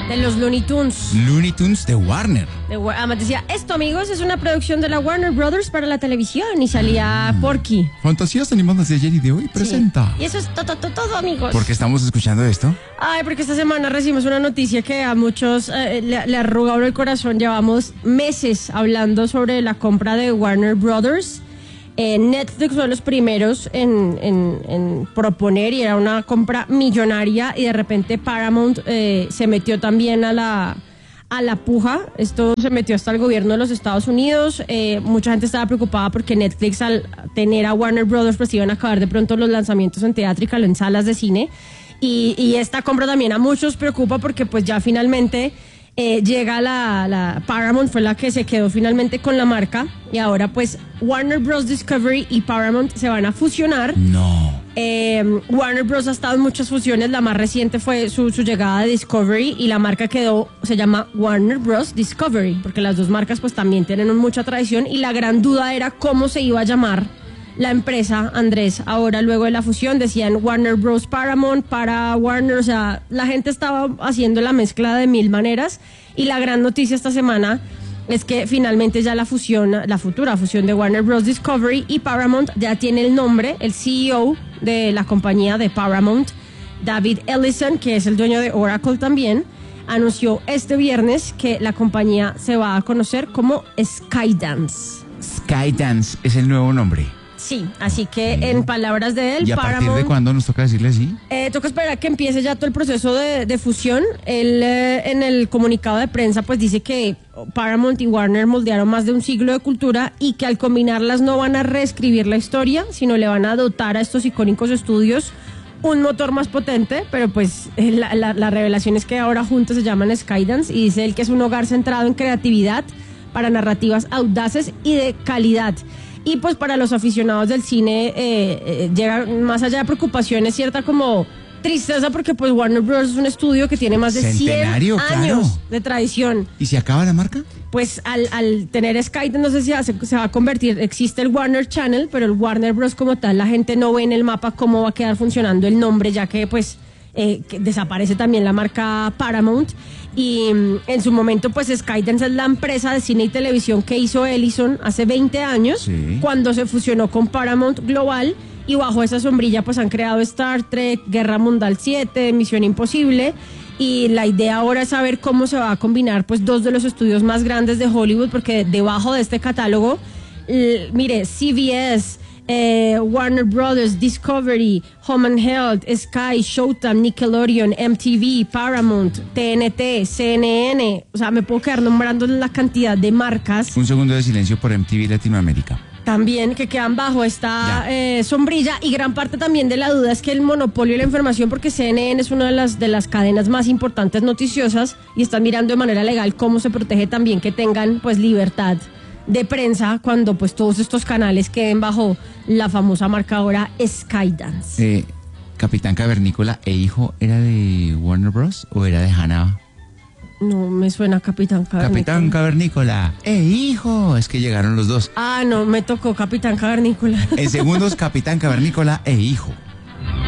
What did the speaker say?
De los Looney Tunes. Looney Tunes de Warner. Además decía, esto amigos es una producción de la Warner Brothers para la televisión y salía Porky. Fantasías animadas de ayer y de hoy presenta. Y eso es todo amigos. ¿Por qué estamos escuchando esto? Ay, porque esta semana recibimos una noticia que a muchos le arrugaron el corazón. Llevamos meses hablando sobre la compra de Warner Brothers. Netflix fue los primeros en proponer y era una compra millonaria y de repente Paramount se metió también a la puja. Esto se metió hasta el gobierno de los Estados Unidos. Mucha gente estaba preocupada porque Netflix, al tener a Warner Brothers, pues iban a acabar de pronto los lanzamientos en Theatrical o en salas de cine. Y esta compra también a muchos preocupa porque pues ya finalmente llega la Paramount, fue la que se quedó finalmente con la marca, y ahora pues Warner Bros. Discovery y Paramount se van a fusionar. No. Warner Bros. Ha estado en muchas fusiones, la más reciente fue su llegada de Discovery y la marca se llama Warner Bros. Discovery, porque las dos marcas pues también tienen mucha tradición y la gran duda era cómo se iba a llamar la empresa, Andrés. Ahora luego de la fusión decían Warner Bros. Paramount para Warner, o sea, la gente estaba haciendo la mezcla de mil maneras y la gran noticia esta semana es que finalmente ya la futura fusión de Warner Bros. Discovery y Paramount ya tiene el nombre. El CEO de la compañía de Paramount, David Ellison, que es el dueño de Oracle también, anunció este viernes que la compañía se va a conocer como Skydance. Skydance es el nuevo nombre. Sí, así que en palabras de él, ¿Y a partir de cuándo nos toca decirle así? Toca esperar a que empiece ya todo el proceso de fusión. Él en el comunicado de prensa pues dice que Paramount y Warner moldearon más de un siglo de cultura y que al combinarlas no van a reescribir la historia, sino le van a dotar a estos icónicos estudios un motor más potente, pero pues la revelación es que ahora juntos se llaman Skydance y dice él que es un hogar centrado en creatividad para narrativas audaces y de calidad. Y pues para los aficionados del cine llega más allá de preocupaciones, cierta como tristeza, porque pues Warner Bros. Es un estudio que tiene más de 100 años claro. de tradición. ¿Y se acaba la marca? Pues al tener Skydance no sé si se va a convertir, existe el Warner Channel, pero el Warner Bros. Como tal, la gente no ve en el mapa cómo va a quedar funcionando el nombre, ya que pues que desaparece también la marca Paramount. Y en su momento pues Skydance es la empresa de cine y televisión que hizo Ellison hace 20 años, sí, cuando se fusionó con Paramount Global, y bajo esa sombrilla pues han creado Star Trek, Guerra Mundial 7, Misión Imposible, y la idea ahora es saber cómo se va a combinar pues dos de los estudios más grandes de Hollywood, porque debajo de este catálogo, mire, CBS, Warner Brothers, Discovery, Home and Health, Sky, Showtime, Nickelodeon, MTV, Paramount, TNT, CNN, o sea, me puedo quedar nombrando la cantidad de marcas. Un segundo de silencio por MTV Latinoamérica. También que quedan bajo esta sombrilla, y gran parte también de la duda es que el monopolio de la información, porque CNN es una de las cadenas más importantes noticiosas y están mirando de manera legal cómo se protege también que tengan pues libertad de prensa cuando pues todos estos canales queden bajo la famosa marca ahora Skydance. Capitán Cavernícola e hijo, ¿era de Warner Bros. O era de Hanna? No me suena Capitán Cavernícola. Capitán Cavernícola e hijo, es que llegaron los dos. Ah, no, me tocó Capitán Cavernícola. En segundos, Capitán Cavernícola e hijo.